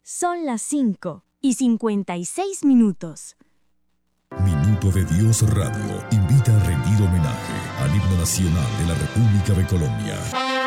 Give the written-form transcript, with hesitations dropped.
Son las 5:56. Minuto de Dios Radio invita a rendir homenaje al himno nacional de la República de Colombia.